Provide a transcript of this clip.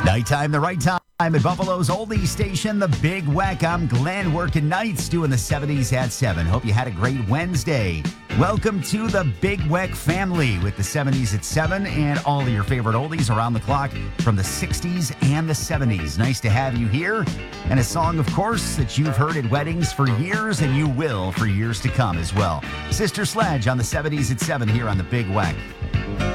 Nighttime, the right time at Buffalo's oldie station, The Big Weck. I'm Glenn, working nights, doing the 70s at 7. Hope you had a great Wednesday. Welcome to the Big Weck family with the 70s at 7 and all of your favorite oldies around the clock from the 60s and the 70s. Nice to have you here. And a song, of course, that you've heard at weddings for years and you will for years to come as well. Sister Sledge on the 70s at 7 here on the Big Weck.